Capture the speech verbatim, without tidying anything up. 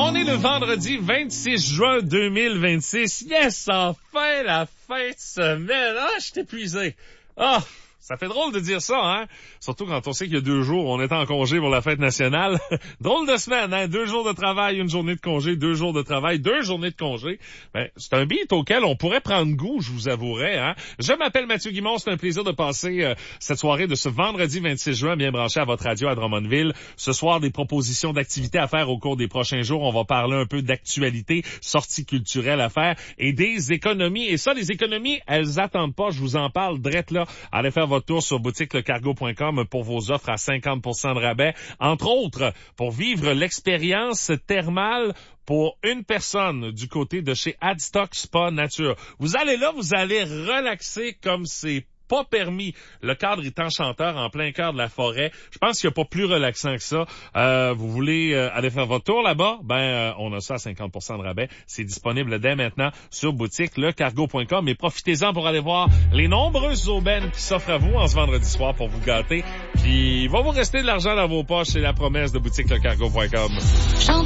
On est le vendredi vingt-six juin deux mille vingt-six. Yes, enfin la fin de semaine. Ah, je suis épuisé. Ah, ça fait drôle de dire ça, hein? Surtout quand on sait qu'il y a deux jours, on est en congé pour la fête nationale. Drôle de semaine, hein? Deux jours de travail, une journée de congé, deux jours de travail, deux journées de congé. Ben, c'est un beat auquel on pourrait prendre goût, je vous avouerai, hein? Je m'appelle Mathieu Guimond, c'est un plaisir de passer euh, cette soirée de ce vendredi vingt-six juin bien branché à votre radio à Drummondville. Ce soir, des propositions d'activités à faire au cours des prochains jours. On va parler un peu d'actualité, sorties culturelles à faire et des économies. Et ça, les économies, elles attendent pas. Je vous en parle direct là. Allez faire votre tour sur boutique le cargo point com pour vos offres à cinquante pour cent de rabais. Entre autres, pour vivre l'expérience thermale pour une personne du côté de chez Adstock Spa Nature. Vous allez là, vous allez relaxer comme c'est pas permis. Le cadre est enchanteur en plein cœur de la forêt. Je pense qu'il n'y a pas plus relaxant que ça. Euh, vous voulez euh, aller faire votre tour là-bas? Ben, euh, on a ça à cinquante pour cent de rabais. C'est disponible dès maintenant sur boutique le cargo point com. Mais profitez-en pour aller voir les nombreuses aubaines qui s'offrent à vous en ce vendredi soir pour vous gâter. Puis, il va vous rester de l'argent dans vos poches. C'est la promesse de boutique le cargo point com.